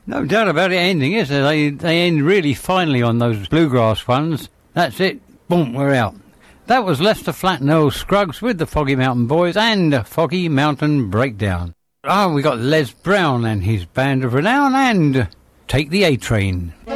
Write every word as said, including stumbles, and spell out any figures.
No doubt about it ending, is there? They, they end really finely on those bluegrass ones. That's it. Boom, we're out. That was Lester Flatt and Earl Scruggs with the Foggy Mountain Boys and Foggy Mountain Breakdown. Ah, we got Les Brown and his band of renown and Take the A-Train.